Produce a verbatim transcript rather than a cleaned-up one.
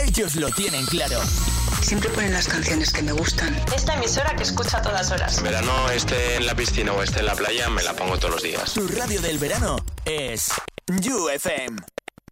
Ellos lo tienen claro. Siempre ponen las canciones que me gustan. Esta emisora que escucho a todas horas. En verano, esté en la piscina o esté en la playa, me la pongo todos los días. Tu radio del verano es You F M.